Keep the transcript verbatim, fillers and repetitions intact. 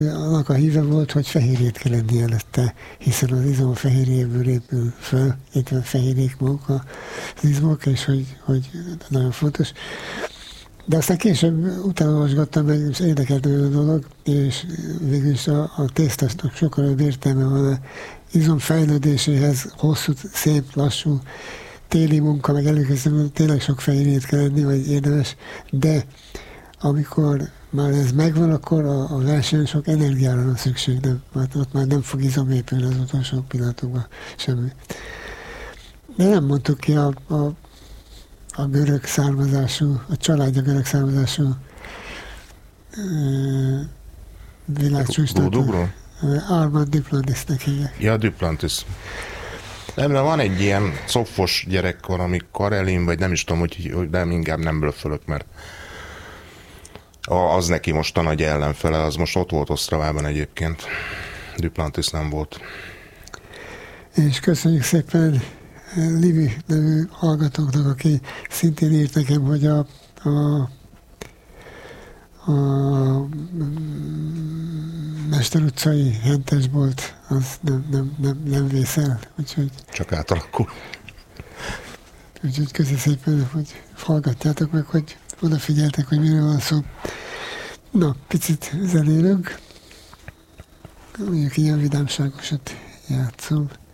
Annak a híve volt, hogy fehérjét kell enni előtte, hiszen az izom fehérjéből épül föl, itt van fehérjék maguk az izmok, és hogy, hogy nagyon fontos. De aztán később utána olvasgattam meg, és érdekelt a dolog, és végül is a, a tésztasznak sokkal jobb értelme van az izom fejlődéséhez, hosszú, szép, lassú téli munka, meg előkezdem, tényleg sok fehérjét kell enni, vagy érdemes, de amikor már ez megvan, akkor a, a versenyen sok energiára van szükség, nem, mert ott már nem fog izom épülni az utolsó pillanatokban semmi. De nem mondtuk ki a, a, a görög származású, a családja görög származású világcsúcsot. Armand Duplantisnek hívják. Ja, Duplantis. Nem, van egy ilyen szofos gyerekkor, ami Karelin, vagy nem is tudom, hogy, hogy nem, inkább nem blöffölök, mert az neki most a nagy ellenfele, az most ott volt Osztravában egyébként. Duplantis nem volt. És köszönjük szépen Livi nevű hallgatóknak, aki szintén írt nekem, hogy a, a, a Mester utcai hentesbolt az nem, nem, nem, nem vészel. Úgyhogy, csak átalakul. Úgyhogy köszönjük szépen, hogy hallgatjátok meg, hogy odafigyeltek, hogy miről van szó. Na, picit zenélünk. Mondjuk ilyen vidámságosat játszom.